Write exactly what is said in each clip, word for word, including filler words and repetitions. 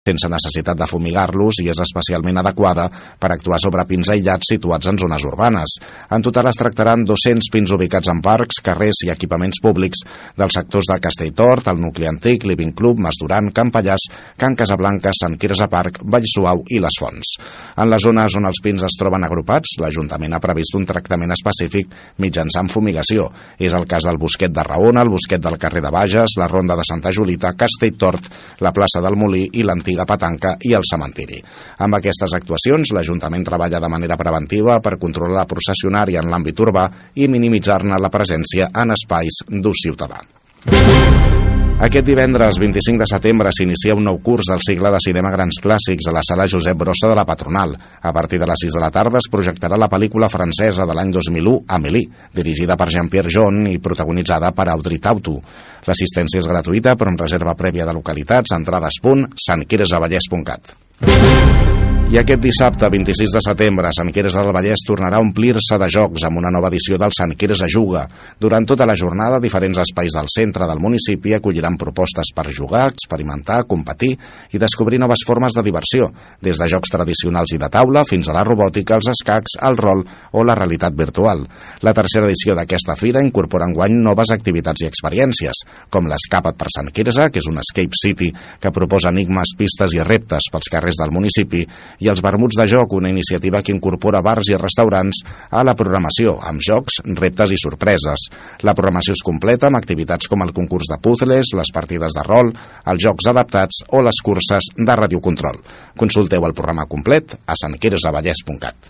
sense necessitat de fumigar-los i és especialment adequada per actuar sobre pins aïllats situats en zones urbanes. En total es tractaran dos-cents pins ubicats en parcs, carrers i equipaments públics dels sectors de Castelltort, el Nucli Antic, Living Club, Mas Duran, Can Pallars, Can Casablanca, Sant Quirze Parc, Vallsuau i Les Fonts. En les zones on els pins es troben agrupats, l'Ajuntament ha previst un tractament específic mitjançant fumigació. És el cas del Bosquet de Raona, el Bosquet del carrer de Bages, la Ronda de Santa Julita, Castelltort, la plaça del Molí i l'antiga Patanca i el cementiri. Amb aquestes actuacions, l'Ajuntament treballa de manera preventiva per controlar la processionària en l'àmbit urbà i minimitzar-ne la presència en espais d'ús ciutadà. Aquest divendres vint-i-cinc de setembre s'inicia un nou curs del cicle de cinema Grans Clàssics a la sala Josep Brossa de la Patronal. A partir de les sis de la tarda es projectarà la pel·lícula francesa de l'any dos mil u, Amélie, dirigida per Jean-Pierre Jean i protagonitzada per Audrey Tautou. L'assistència és gratuïta, però amb reserva prèvia de localitats, entrades punt sant quirze vallès punt cat. I aquest dissabte, vint-i-sis de setembre, Sant Quirze del Vallès tornarà a omplir-se de jocs amb una nova edició del Sant Quirze Juga. Durant tota la jornada, diferents espais del centre del municipi acolliran propostes per jugar, experimentar, competir i descobrir noves formes de diversió, des de jocs tradicionals i de taula fins a la robòtica, els escacs, el rol o la realitat virtual. La tercera edició d'aquesta fira incorpora enguany noves activitats i experiències, com l'Escapa't per Sant Quirze, que és un escape city que proposa enigmes, pistes i reptes pels carrers del municipi, i els Vermuts de Joc, una iniciativa que incorpora bars i restaurants a la programació, amb jocs, reptes i sorpreses. La programació es completa amb activitats com el concurs de puzles, les partides de rol, els jocs adaptats o les curses de radiocontrol. Consulteu el programa complet a sant quirze vallès punt cat.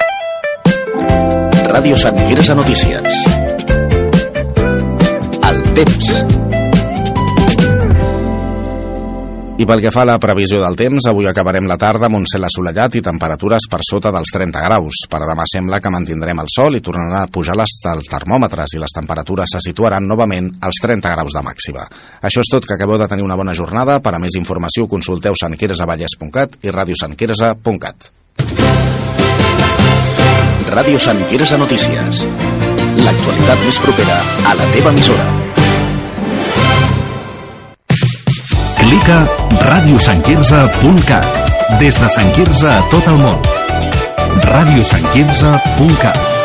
Ràdio Sant Quirze Notícies. El temps. I pel que fa a la previsió del temps, avui acabarem la tarda amb un cel assolellat i temperatures per sota dels trenta graus. Per demà sembla que mantindrem el sol i tornaran a pujar les termòmetres i les temperatures se situaran novament als trenta graus de màxima. Això és tot, que acabeu de tenir una bona jornada. Per a més informació consulteu sant quirze vallès punt cat i ràdio sant quirze punt cat. Ràdio Sant Quirze Notícies. L'actualitat més propera a la teva emissora. Clica ràdio sant quirze punt cat. Des de Sant Quirze a tot el món. ràdio sant quirze punt cat.